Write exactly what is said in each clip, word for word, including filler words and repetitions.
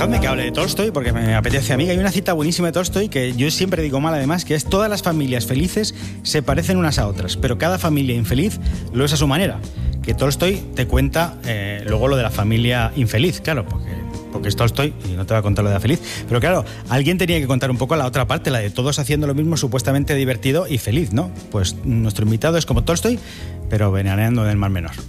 dejadme que hable de Tolstoy porque me apetece a mí. Hay una cita buenísima de Tolstoy que yo siempre digo mal además, que es: todas las familias felices se parecen unas a otras, pero cada familia infeliz lo es a su manera. Que Tolstoy te cuenta eh, luego lo de la familia infeliz, claro, porque, porque es Tolstoy y no te va a contar lo de la feliz. Pero claro, alguien tenía que contar un poco la otra parte, la de todos haciendo lo mismo, supuestamente divertido y feliz, ¿no? Pues nuestro invitado es como Tolstoy, pero veraneando en el Mar Menor.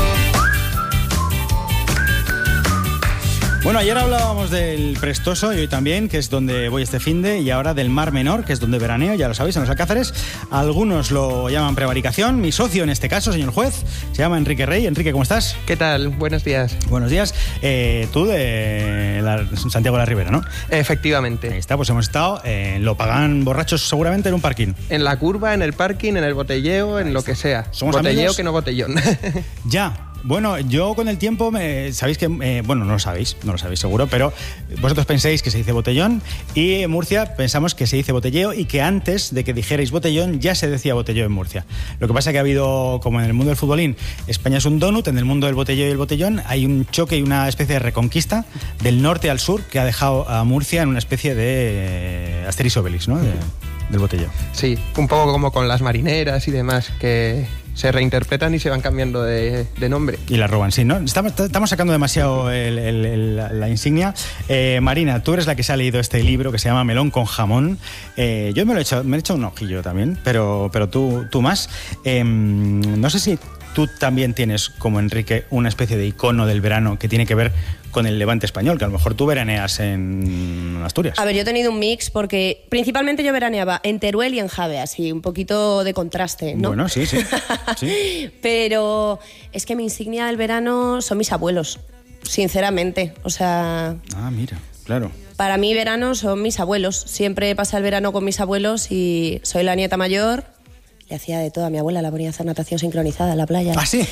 Bueno, ayer hablábamos del Prestoso y hoy también, que es donde voy este finde, y ahora del Mar Menor, que es donde veraneo, ya lo sabéis, en los Alcázares. Algunos lo llaman prevaricación. Mi socio en este caso, señor juez, se llama Enrique Rey. Enrique, ¿cómo estás? ¿Qué tal? Buenos días. Buenos días. Eh, tú de la, Santiago de la Ribera, ¿no? Efectivamente. Ahí está, pues hemos estado en Lo Pagan borrachos seguramente en un parking. En la curva, en el parking, en el botelleo, en lo que sea. ¿Somos botelleo amigos? Que no botellón. Ya. Bueno, yo con el tiempo, me, sabéis que, eh, bueno, no lo sabéis, no lo sabéis seguro, pero vosotros pensáis que se dice botellón y en Murcia pensamos que se dice botelleo y que antes de que dijerais botellón ya se decía botelleo en Murcia. Lo que pasa es que ha habido, como en el mundo del futbolín, España es un donut, en el mundo del botelleo y el botellón hay un choque y una especie de reconquista del norte al sur que ha dejado a Murcia en una especie de Asterix y Obelix, ¿no? De, del botelleo. Sí, un poco como con las marineras y demás, que se reinterpretan y se van cambiando de, de nombre. Y la roban, sí, ¿no? Estamos, estamos sacando demasiado el, el, el, la, la insignia. Eh, Marina, tú eres la que se ha leído este libro que se llama Melón con jamón. Eh, yo me lo he hecho, me he hecho un ojillo también, pero, pero tú, tú más. Eh, no sé si tú también tienes, como Enrique, una especie de icono del verano que tiene que ver con el Levante español, que a lo mejor tú veraneas en Asturias. A ver, yo he tenido un mix porque principalmente yo veraneaba en Teruel y en Jave, así un poquito de contraste, ¿no? Bueno, sí, sí. sí. Pero es que mi insignia del verano son mis abuelos, sinceramente. O sea... Ah, mira, claro. Para mí verano son mis abuelos. Siempre he pasado el verano con mis abuelos y soy la nieta mayor. Le hacía de todo a mi abuela, la ponía a hacer natación sincronizada en la playa. ¿Ah, sí?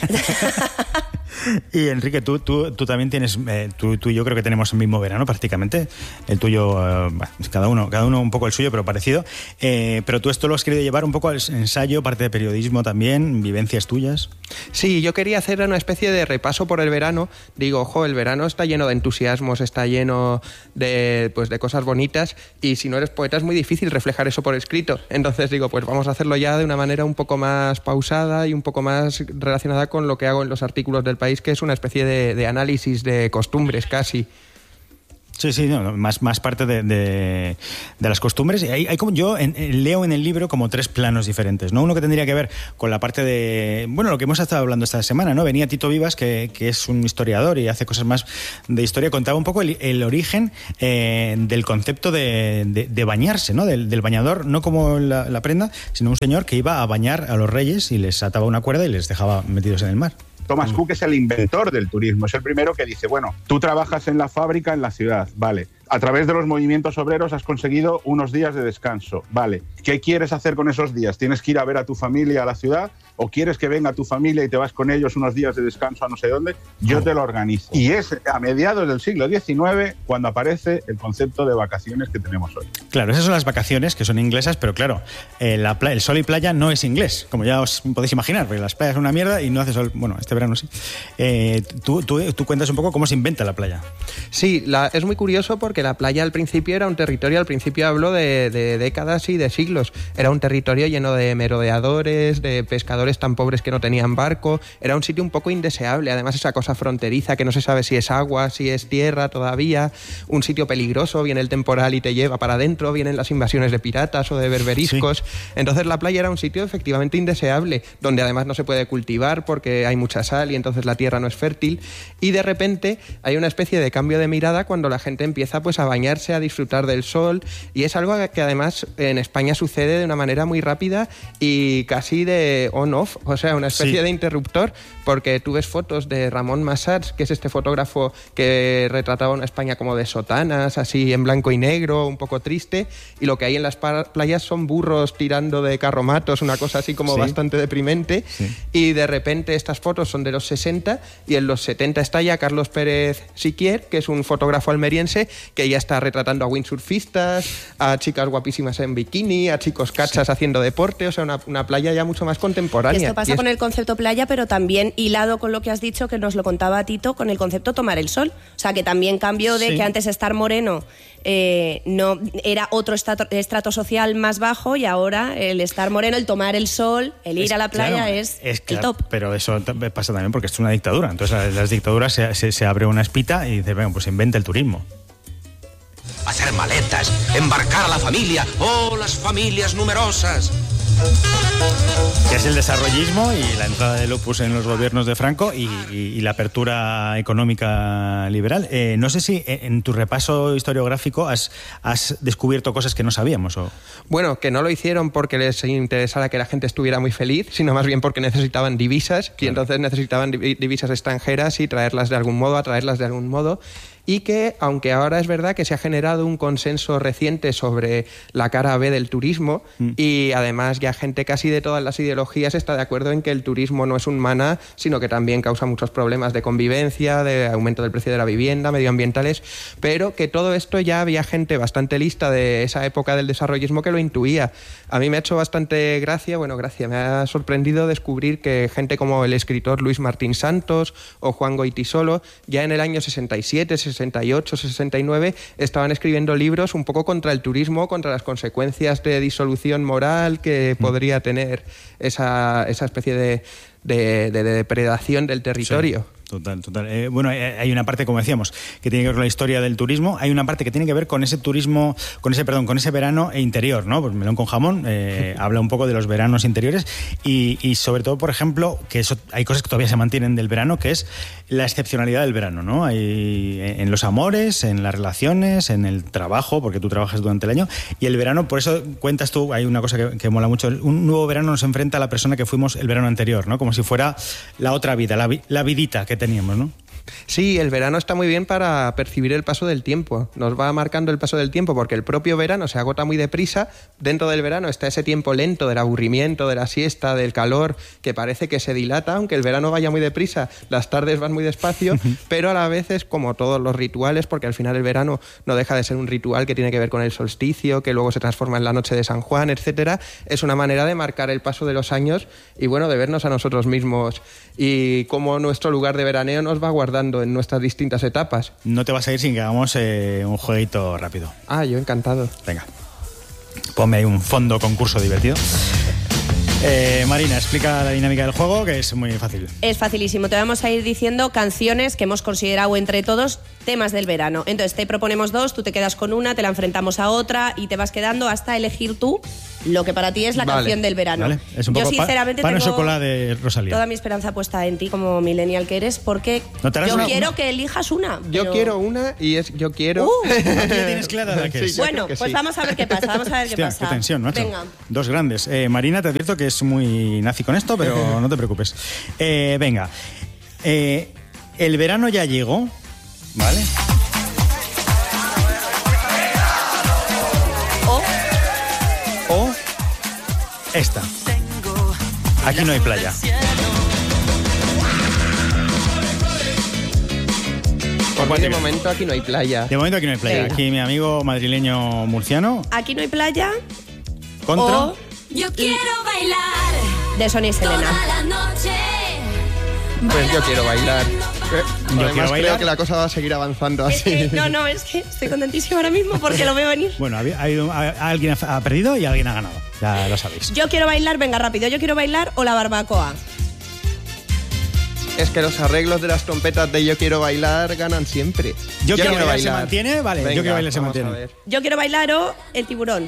Y Enrique, tú, tú, tú también tienes, eh, tú, tú y yo creo que tenemos el mismo verano prácticamente. El tuyo, eh, cada uno cada uno un poco el suyo, pero parecido. Eh, pero tú esto lo has querido llevar un poco al ensayo, parte de periodismo también, vivencias tuyas. Sí, yo quería hacer una especie de repaso por el verano. Digo, ojo, el verano está lleno de entusiasmos, está lleno de, pues, de cosas bonitas, y si no eres poeta es muy difícil reflejar eso por escrito. Entonces digo, pues vamos a hacerlo ya de una manera un poco más pausada y un poco más relacionada con lo que hago en los artículos del País, que es una especie de, de análisis de costumbres casi. Sí, sí, no, más, más parte de, de, de las costumbres. Hay, hay como yo en, leo en el libro como tres planos diferentes, ¿no? Uno que tendría que ver con la parte de, bueno, lo que hemos estado hablando esta semana, ¿no? Venía Tito Vivas, que, que es un historiador y hace cosas más de historia, contaba un poco el, el origen eh, del concepto de, de, de bañarse, ¿no? Del, del bañador, no como la, la prenda, sino un señor que iba a bañar a los reyes y les ataba una cuerda y les dejaba metidos en el mar. Thomas Cook es el inventor del turismo, es el primero que dice, bueno, tú trabajas en la fábrica, en la ciudad, vale. A través de los movimientos obreros has conseguido unos días de descanso, vale. ¿Qué quieres hacer con esos días? ¿Tienes que ir a ver a tu familia a la ciudad? ¿O quieres que venga tu familia y te vas con ellos unos días de descanso a no sé dónde? Yo te lo organizo. Y es a mediados del siglo diecinueve cuando aparece el concepto de vacaciones que tenemos hoy. Claro, esas son las vacaciones que son inglesas, pero claro, eh, la playa, el sol y playa no es inglés, como ya os podéis imaginar, porque las playas son una mierda y no hace sol. Bueno, este verano sí. Eh, tú, tú, tú cuentas un poco cómo se inventa la playa. Sí, la, es muy curioso porque la playa al principio era un territorio, al principio hablo de, de décadas y de siglos, era un territorio lleno de merodeadores, de pescadores tan pobres que no tenían barco, era un sitio un poco indeseable, además esa cosa fronteriza que no se sabe si es agua, si es tierra todavía, un sitio peligroso, viene el temporal y te lleva para adentro, vienen las invasiones de piratas o de berberiscos, sí. Entonces la playa era un sitio efectivamente indeseable, donde además no se puede cultivar porque hay mucha sal y entonces la tierra no es fértil, y de repente hay una especie de cambio de mirada cuando la gente empieza pues a bañarse, a disfrutar del sol, y es algo que además en España sucede de una manera muy rápida y casi de on-off, o sea, una especie sí. de interruptor, porque tú ves fotos de Ramón Massats, que es este fotógrafo que retrataba una España como de sotanas, así en blanco y negro, un poco triste, y lo que hay en las playas son burros tirando de carromatos, una cosa así como sí. bastante deprimente, sí. y de repente estas fotos son de los sesenta, y en los setenta está ya Carlos Pérez Siquier, que es un fotógrafo almeriense, que ya está retratando a windsurfistas, a chicas guapísimas en bikini, a chicos cachas sí. haciendo deporte, o sea, una, una playa ya mucho más contemporánea. contemporánea. Que esto pasa es... con el concepto playa, pero también hilado con lo que has dicho, que nos lo contaba Tito, con el concepto tomar el sol. O sea, que también cambió de sí. que antes estar moreno eh, no era otro estrato, estrato social más bajo, y ahora el estar moreno, el tomar el sol, el ir es, a la playa claro, es, es el claro, top. Pero eso pasa también porque es una dictadura. Entonces las, las dictaduras se, se, se abre una espita y dice, bueno, pues inventa el turismo. Hacer maletas, embarcar a la familia, ¡oh, las familias numerosas! Que es el desarrollismo y la entrada del Opus en los gobiernos de Franco y, y, y la apertura económica liberal. Eh, no sé si en tu repaso historiográfico has, has descubierto cosas que no sabíamos. ¿O? Bueno, que no lo hicieron porque les interesara que la gente estuviera muy feliz, sino más bien porque necesitaban divisas, claro. Y entonces necesitaban divisas extranjeras y traerlas de algún modo, atraerlas de algún modo. Y que, aunque ahora es verdad que se ha generado un consenso reciente sobre la cara B del turismo, mm. y además ya gente casi de todas las ideologías está de acuerdo en que el turismo no es un maná, sino que también causa muchos problemas de convivencia, de aumento del precio de la vivienda, medioambientales, pero que todo esto ya había gente bastante lista de esa época del desarrollismo que lo intuía. A mí me ha hecho bastante gracia, bueno, gracia, me ha sorprendido descubrir que gente como el escritor Luis Martín Santos o Juan Goytisolo, ya en el año sesenta y siete, sesenta y ocho, sesenta y nueve, estaban escribiendo libros un poco contra el turismo, contra las consecuencias de disolución moral que mm. podría tener esa, esa especie de, de, de, de depredación del territorio. Sí. Total, total. Eh, bueno, hay una parte, como decíamos, que tiene que ver con la historia del turismo. Hay una parte que tiene que ver con ese turismo, con ese, perdón, con ese verano interior, ¿no? Pues Melón con Jamón eh, habla un poco de los veranos interiores y, y sobre todo, por ejemplo, que eso, hay cosas que todavía se mantienen del verano, que es la excepcionalidad del verano, ¿no? Hay en los amores, en las relaciones, en el trabajo, porque tú trabajas durante el año, y el verano, por eso cuentas tú, hay una cosa que, que mola mucho, un nuevo verano nos enfrenta a la persona que fuimos el verano anterior, ¿no? Como si fuera la otra vida, la, la vidita que teníamos, ¿no? Sí, el verano está muy bien para percibir el paso del tiempo. Nos va marcando el paso del tiempo porque el propio verano se agota muy deprisa. Dentro del verano está ese tiempo lento del aburrimiento, de la siesta, del calor, que parece que se dilata, aunque el verano vaya muy deprisa, las tardes van muy despacio, pero a la vez es como todos los rituales, porque al final el verano no deja de ser un ritual que tiene que ver con el solsticio, que luego se transforma en la noche de San Juan, etcétera. Es una manera de marcar el paso de los años y, bueno, de vernos a nosotros mismos y cómo nuestro lugar de veraneo nos va guardando en nuestras distintas etapas. No te vas a ir sin que hagamos eh, un jueguito rápido. Ah, yo encantado. Venga, ponme ahí un fondo concurso divertido. Eh, Marina, explica la dinámica del juego, que es muy fácil. Es facilísimo. Te vamos a ir diciendo canciones que hemos considerado entre todos temas del verano. Entonces te proponemos dos, tú te quedas con una, te la enfrentamos a otra y te vas quedando hasta elegir tú lo que para ti es la vale. canción del verano. Vale. Es un poco yo sinceramente pa, pan tengo o chocolate de Rosalía. Toda mi esperanza puesta en ti como millennial que eres, porque ¿No yo una, quiero una? que elijas una. Yo pero... quiero una y es yo quiero... Uh, ya tienes clara la que sí, es. Bueno, pues sí. Vamos a ver qué pasa, vamos a ver Hostia, qué pasa. Qué tensión, macho. Venga. Dos grandes. Eh, Marina, te advierto que es muy nazi con esto, pero no te preocupes. Eh, venga. Eh, el verano ya llegó, ¿vale? O... O... esta. Aquí no hay playa. Porque de momento aquí no hay playa. De momento aquí no hay playa. Venga. Aquí mi amigo madrileño murciano. Aquí no hay playa. Contra. O... Yo quiero bailar de Sonia y Selena. toda la noche. Pues yo quiero bailar. Yo Además quiero bailar. creo que la cosa va a seguir avanzando Es así. que, no, no, es que estoy contentísima ahora mismo porque lo veo venir. Bueno, ha habido, ha, alguien ha perdido y alguien ha ganado. Ya lo sabéis. Yo quiero bailar, venga rápido. Yo quiero bailar o la barbacoa. Es que los arreglos de las trompetas de Yo quiero bailar ganan siempre. Yo, yo quiero, quiero bailar, se mantiene, vale. Venga, yo quiero bailar se mantiene. Yo quiero bailar o el tiburón.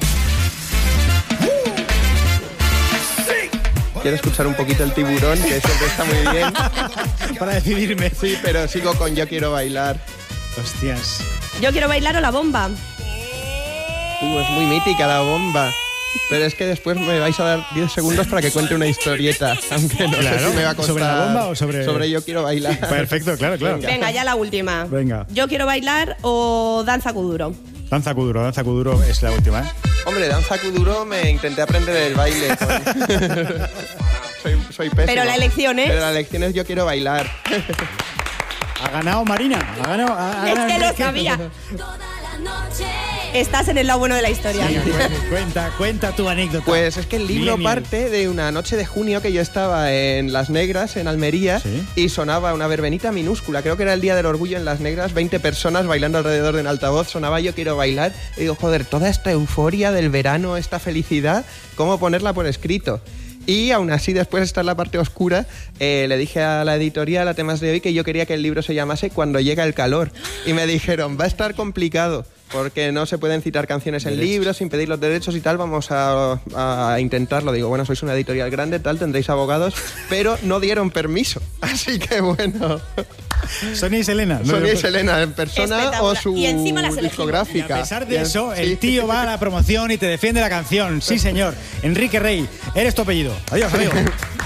Quiero escuchar un poquito el tiburón, que siempre está muy bien. Para decidirme. Sí, pero sigo con Yo quiero bailar. Hostias. Yo quiero bailar o la bomba. Uh, es muy mítica la bomba. Pero es que después me vais a dar diez segundos para que cuente una historieta. Aunque no claro, sé si me va a costar. ¿Sobre la bomba o sobre...? Sobre Yo quiero bailar. Perfecto, claro, claro. Venga, Venga ya la última. Venga. Yo quiero bailar o danza kuduro. Danza kuduro, danza kuduro es la última, ¿eh? Hombre, danza kuduro me intenté aprender el baile. Con... soy, soy pésimo. Pero la elección es... Pero la elección es Yo quiero bailar. Ha ganado Marina. Ha ganado, ha, ha es ganado que lo sabía. Toda la noche. estás en el lado bueno de la historia. Sí, cuenta, cuenta tu anécdota. Pues es que el libro Millennial. parte de una noche de junio que yo estaba en Las Negras, en Almería, ¿Sí? y sonaba una verbenita minúscula. Creo que era el Día del Orgullo en Las Negras, veinte personas bailando alrededor de un altavoz. Sonaba Yo quiero bailar. Y digo, joder, toda esta euforia del verano, esta felicidad, ¿cómo ponerla por escrito? Y aún así, después de estar en la parte oscura, eh, le dije a la editorial, a Temas de Hoy, que yo quería que el libro se llamase Cuando llega el calor. Y me dijeron, va a estar complicado, porque no se pueden citar canciones en Derechos. libros sin pedir los derechos y tal, vamos a, a intentarlo. Digo, bueno, sois una editorial grande, tal, tendréis abogados, pero no dieron permiso. Así que bueno, Sonia y Selena. ¿no? Sonia y Selena en persona o Espectacular. su Y encima las elegimos. discográfica. Y a pesar de Bien, eso, sí. el tío va a la promoción y te defiende la canción. Sí, señor. Enrique Rey, eres tu apellido. Adiós, amigo.